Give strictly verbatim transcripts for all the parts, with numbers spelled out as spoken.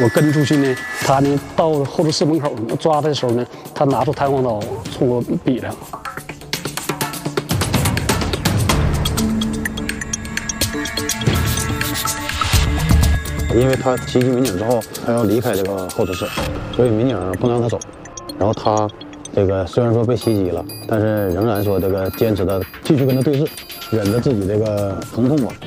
我跟出去呢，他呢到候车室门口抓他的时候呢，他拿出弹簧刀冲我比量。 因为他袭击民警之后，他要离开这个候车室，所以民警不能让他走。然后他这个虽然说被袭击了，但是仍然说这个坚持的继续跟他对峙，忍着自己这个疼痛吧。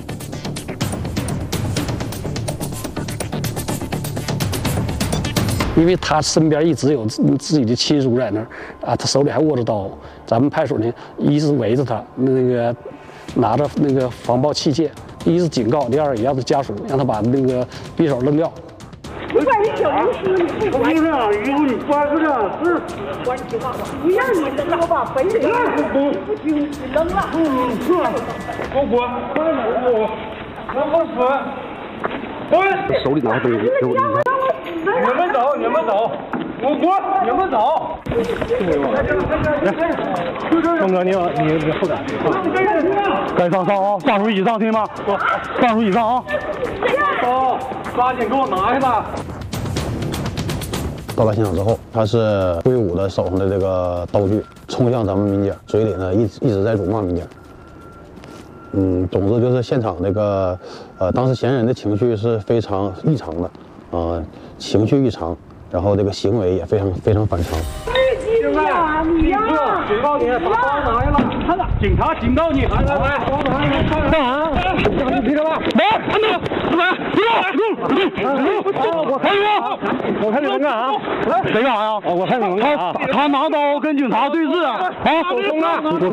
因为他身边一直有自自己的亲属在那儿啊，他手里还握着刀。咱们派出所呢，一是围着他，那个拿着那个防爆器械，一是警告，第二也要他家属让他把那个匕首扔掉。 不管你小公司，你不管上，以后你管不上是管计划，不让你扔了吧，非得不不行，你扔了。嗯，是，我滚，我我我滚，滚！ 手里拿着东西， 你们走，你们走，我滚，你们走。 峰哥，你好，你你后点。该上上啊，上属以上，听吗？上属以上啊。 走，抓紧给我拿下吧。 到达现场之后，他是挥舞着手上的这个刀具，冲向咱们民警，嘴里呢一直一直在辱骂民警。嗯，总之就是现场这个，呃，当时嫌疑人的情绪是非常异常的，呃，情绪异常，然后这个行为也非常非常反常。 现在，警察警告你，把刀拿下来！看了，警察警告你，来来来，刀拿下来！干啥？你提着吧！来，看着，来，别动！我看你们，我看你们干啥？谁干啥呀？我看你们干啥？他拿刀跟警察对峙啊！啊，手松了！